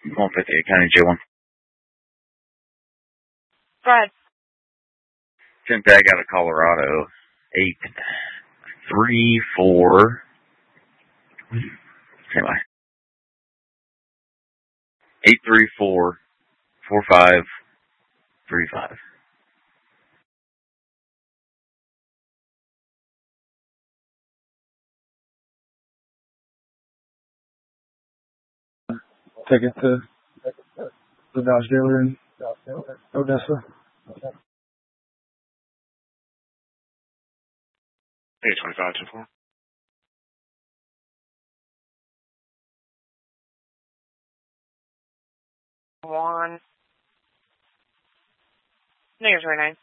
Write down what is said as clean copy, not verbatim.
158 County Jail 1. Go ahead. 10 bag out of Colorado. 834. Am I? 834 4535. Take it to the Dodge dealer in Odessa. 825-24. One. -29.